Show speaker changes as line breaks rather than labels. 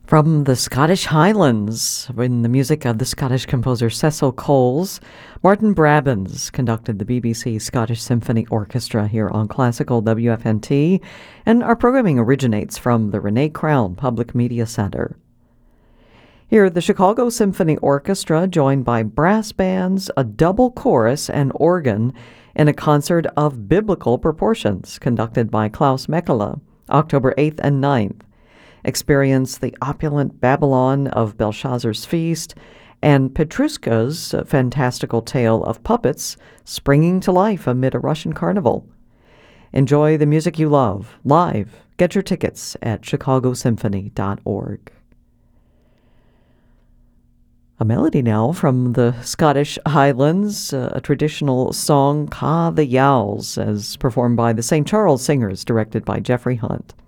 From the Scottish Highlands, in the music of the Scottish composer Cecil Coles, Martin Brabbins conducted the BBC Scottish Symphony Orchestra here on Classical WFNT, and our programming originates from the Renee Crown Public Media Center. Here, the Chicago Symphony Orchestra, joined by brass bands, a double chorus, and organ, in a concert of biblical proportions conducted by Klaus Mekela, October 8th and 9th. Experience the opulent Babylon of Belshazzar's feast and Petrushka's fantastical tale of puppets springing to life amid a Russian carnival. Enjoy the music you love, live. Get your tickets at chicagosymphony.org. A melody now from the Scottish Highlands, a traditional song, Ca the Yowls, as performed by the St. Charles Singers, directed by Jeffrey Hunt.